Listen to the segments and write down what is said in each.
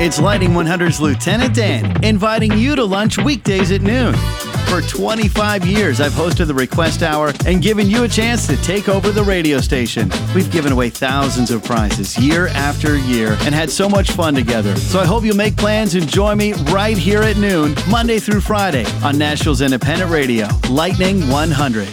It's Lightning 100's Lieutenant Dan, inviting you to lunch weekdays at noon. For 25 years, I've hosted the Request Hour and given you a chance to take over the radio station. We've given away thousands of prizes year after year and had so much fun together. So I hope you'll make plans and join me right here at noon, Monday through Friday, on Nashville's independent radio, Lightning 100.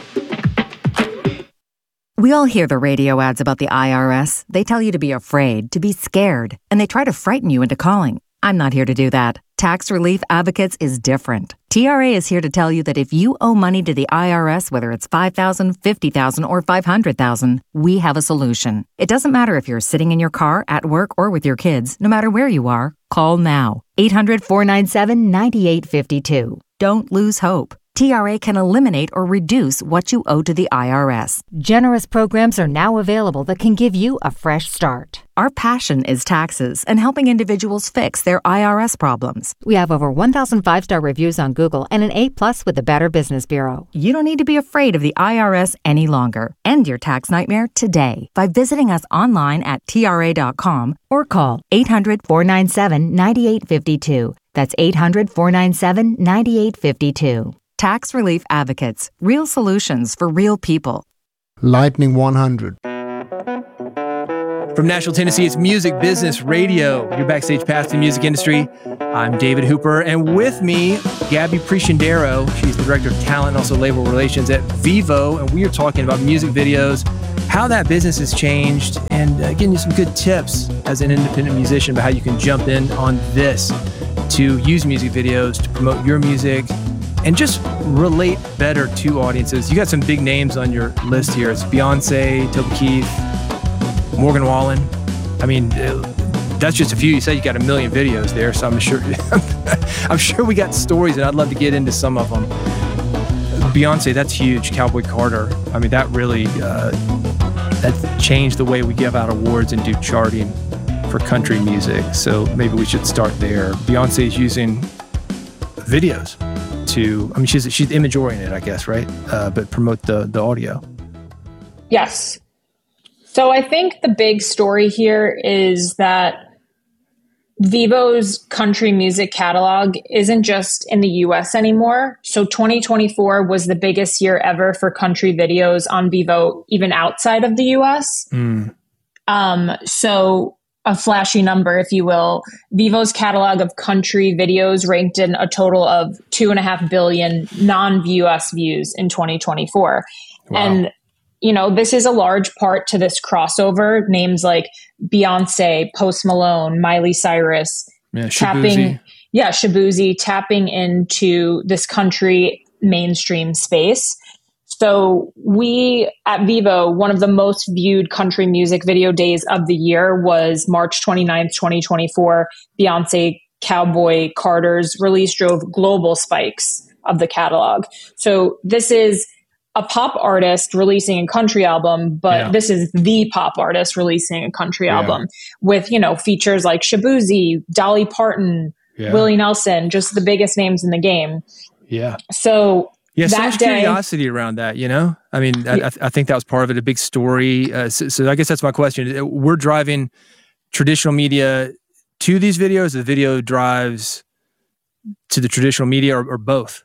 We all hear the radio ads about the IRS. They tell you to be afraid, to be scared, and they try to frighten you into calling. I'm not here to do that. Tax Relief Advocates is different. TRA is here to tell you that if you owe money to the IRS, whether it's $5,000, $50,000, or $500,000, we have a solution. It doesn't matter if you're sitting in your car, at work, or with your kids. No matter where you are, call now. 800-497-9852. Don't lose hope. TRA can eliminate or reduce what you owe to the IRS. Generous programs are now available that can give you a fresh start. Our passion is taxes and helping individuals fix their IRS problems. We have over 1,000 5-star reviews on Google and an A+ with the Better Business Bureau. You don't need to be afraid of the IRS any longer. End your tax nightmare today by visiting us online at TRA.com or call 800-497-9852. That's 800-497-9852. Tax Relief Advocates. Real solutions for real people. Lightning 100. From Nashville, Tennessee, it's Music Business Radio, your backstage pass to the music industry. I'm David Hooper, and with me, Gabby Prescindero. She's the Director of Talent and also Label Relations at Vevo, and we are talking about music videos, how that business has changed, and giving you some good tips as an independent musician about how you can jump in on this to use music videos to promote your music and just relate better to audiences. You got some big names on your list here. It's Beyonce, Toby Keith, Morgan Wallen. I mean, that's just a few. You said you got 1 million videos there, so I'm sure we got stories, and I'd love to get into some of them. Beyonce, that's huge. Cowboy Carter. I mean, that really that changed the way we give out awards and do charting for country music. So maybe we should start there. Beyonce's using videos to, I mean, she's image oriented, I guess, right? But promote the audio. Yes. So I think the big story here is that Vevo's country music catalog isn't just in the US anymore. So 2024 was the biggest year ever for country videos on Vevo, even outside of the US. So a flashy number, if you will, Vevo's catalog of country videos ranked in a total of 2.5 billion non-US views in 2024. Wow. And, you know, this is a large part to this crossover. Names like Beyonce, Post Malone, Miley Cyrus, Shabuzi, tapping into this country mainstream space. So we at Vevo, one of the most viewed country music video days of the year was March 29th, 2024. Beyonce Cowboy Carter's release drove global spikes of the catalog. So this is a pop artist releasing a country album, but this is the pop artist releasing a country album with, you know, features like Shabuzi, Dolly Parton, Willie Nelson, just the biggest names in the game. Yeah. So so much curiosity around that, you know? I mean, I think that was part of it, a big story. So I guess that's my question. We're driving traditional media to these videos. The video drives to the traditional media or both?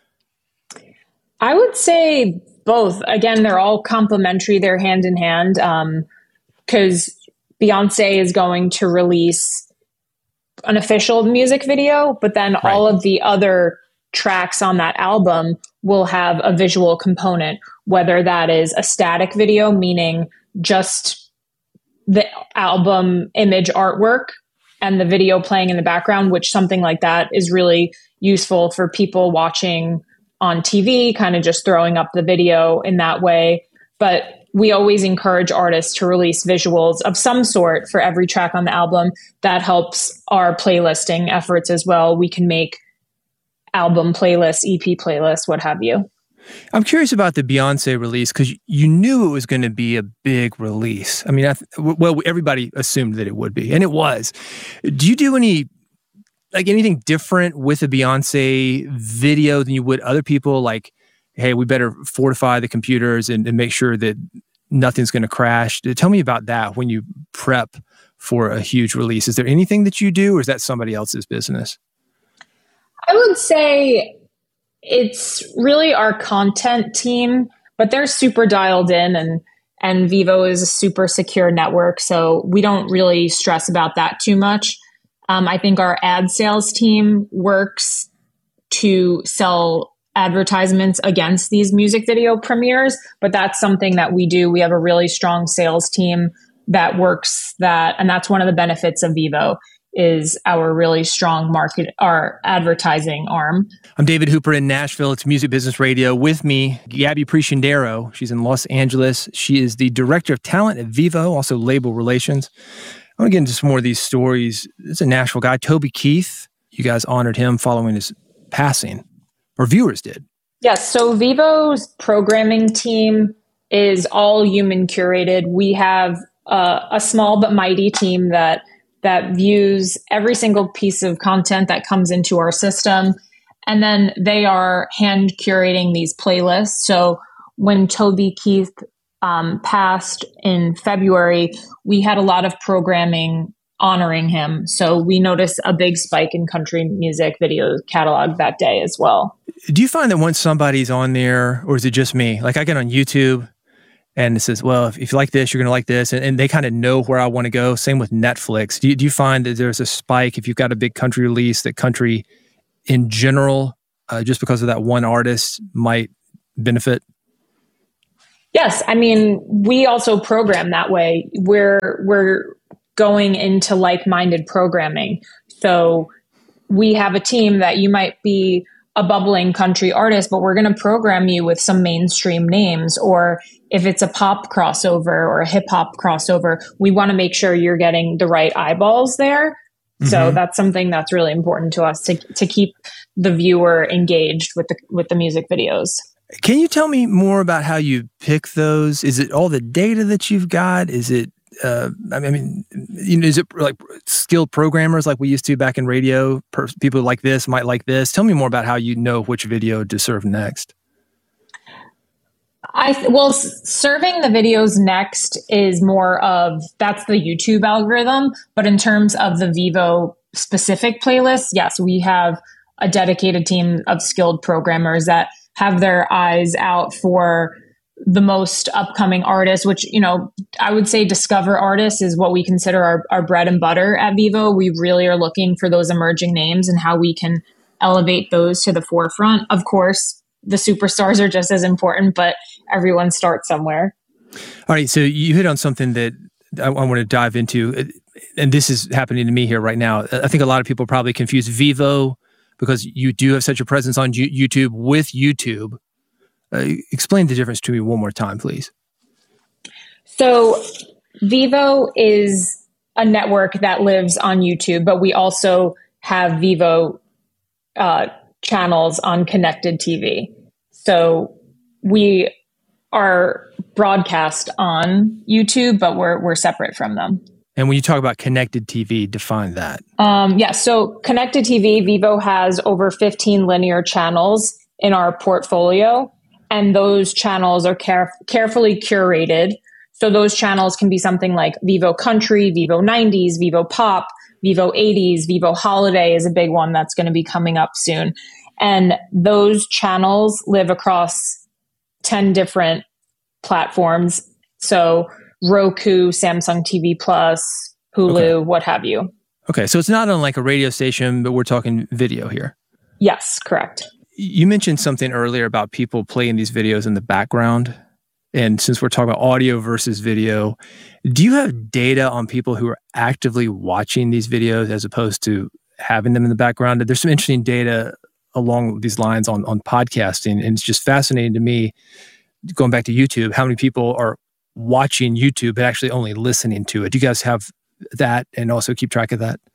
I would say both. Again, they're all complementary. They're hand in hand because Beyonce is going to release an official music video, but then all of the other tracks on that album will have a visual component, whether that is a static video, meaning just the album image artwork and the video playing in the background, which something like that is really useful for people watching on TV, kind of just throwing up the video in that way. But we always encourage artists to release visuals of some sort for every track on the album. That helps our playlisting efforts as well. We can make album playlists, EP playlists, what have you. I'm curious about the Beyonce release because you knew it was going to be a big release. I mean, everybody assumed that it would be, and it was. Do you do anything different with a Beyonce video than you would other people? Like, hey, we better fortify the computers and make sure that nothing's going to crash. Tell me about that when you prep for a huge release. Is there anything that you do, or is that somebody else's business? I would say it's really our content team, but they're super dialed in, and Vevo is a super secure network, so we don't really stress about that too much. I think our ad sales team works to sell advertisements against these music video premieres, but that's something that we do. We have a really strong sales team that works that, and that's one of the benefits of Vevo, is our really strong our advertising arm. I'm David Hooper in Nashville. It's Music Business Radio. With me, Gabby Presciandero. She's in Los Angeles. She is the Director of Talent at Vevo, also Label Relations. I want to get into some more of these stories. This is a Nashville guy, Toby Keith. You guys honored him following his passing, or viewers did. Yes, so Vevo's programming team is all human curated. We have a small but mighty team that views every single piece of content that comes into our system. And then they are hand curating these playlists. So when Toby Keith passed in February, we had a lot of programming honoring him. So we noticed a big spike in country music video catalog that day as well. Do you find that once somebody's on there, or is it just me? Like I get on YouTube and it says, well, if you like this, you're going to like this. And they kind of know where I want to go. Same with Netflix. Do you find that there's a spike if you've got a big country release, that country in general, just because of that one artist, might benefit? Yes. I mean, we also program that way. We're going into like-minded programming. So we have a team that you might be a bubbling country artist, but we're going to program you with some mainstream names. Or if it's a pop crossover or a hip hop crossover, we want to make sure you're getting the right eyeballs there. Mm-hmm. So that's something that's really important to us, to keep the viewer engaged with the music videos. Can you tell me more about how you pick those? Is it all the data that you've got? Is it, is it like skilled programmers like we used to back in radio? People like this might like this. Tell me more about how you know which video to serve next. Serving the videos next is more of, that's the YouTube algorithm. But in terms of the Vevo specific playlists, yes, we have a dedicated team of skilled programmers that have their eyes out for the most upcoming artists, which, I would say discover artists is what we consider our bread and butter at Vevo. We really are looking for those emerging names and how we can elevate those to the forefront. Of course, the superstars are just as important, but everyone starts somewhere. All right. So you hit on something that I want to dive into, and this is happening to me here right now. I think a lot of people probably confuse Vevo, because you do have such a presence on YouTube, with YouTube. Explain the difference to me one more time, please. So Vevo is a network that lives on YouTube, but we also have Vevo channels on connected TV. So we are broadcast on YouTube, but we're separate from them. And when you talk about connected TV, define that. So connected TV, Vevo has over 15 linear channels in our portfolio, and those channels are carefully curated. So those channels can be something like Vevo Country, Vevo 90s, Vevo Pop, Vevo 80s, Vevo Holiday is a big one that's going to be coming up soon. And those channels live across 10 different platforms. So Roku, Samsung TV Plus, Hulu, okay, what have you. Okay, so it's not unlike a radio station, but we're talking video here. Yes, correct. You mentioned something earlier about people playing these videos in the background. And since we're talking about audio versus video, do you have data on people who are actively watching these videos as opposed to having them in the background? There's some interesting data along these lines on podcasting, and it's just fascinating to me, going back to YouTube, how many people are watching YouTube but actually only listening to it. Do you guys have that and also keep track of that?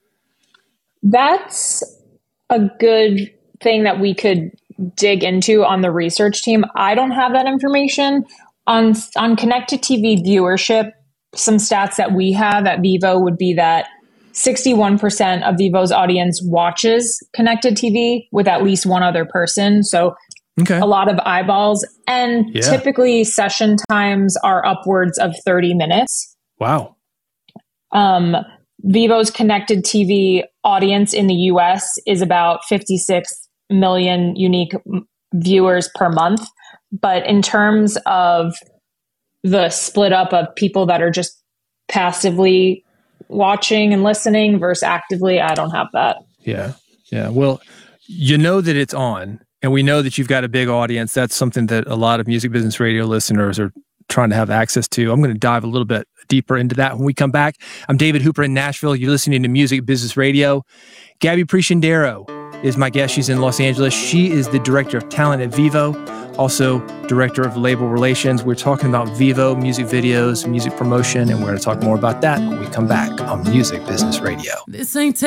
That's a good thing that we could dig into on the research team. I don't have that information. On connected TV viewership, some stats that we have at Vevo would be that 61% of Vevo's audience watches connected TV with at least one other person. So okay, a lot of eyeballs. And typically session times are upwards of 30 minutes. Wow. Vevo's connected TV audience in the US is about 56 million unique viewers per month. But in terms of the split up of people that are just passively watching and listening versus actively, I don't have that. Yeah. Well, you know that it's on, and we know that you've got a big audience. That's something that a lot of Music Business Radio listeners are trying to have access to. I'm going to dive a little bit deeper into that when we come back. I'm David Hooper in Nashville. You're listening to Music Business Radio. Gabby Presciandero is my guest. She's in Los Angeles. She is the Director of Talent at Vevo, also Director of Label Relations. We're talking about Vevo, music videos, music promotion, and we're going to talk more about that when we come back on Music Business Radio. This ain't